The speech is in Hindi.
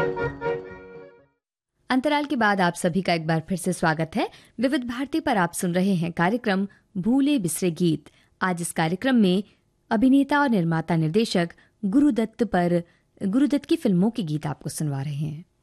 अंतराल के बाद आप सभी का एक बार फिर से स्वागत है। विविध भारती पर आप सुन रहे हैं कार्यक्रम भूले बिसरे गीत। आज इस कार्यक्रम में अभिनेता और निर्माता निर्देशक गुरुदत्त की फिल्मों के गीत आपको सुनवा रहे हैं।